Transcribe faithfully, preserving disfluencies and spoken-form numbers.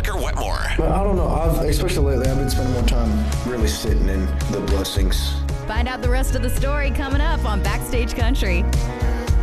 Tucker Wetmore. But I don't know. I've, especially lately, I've been spending more time really sitting in the blessings. Find out the rest of the story coming up on Backstage Country.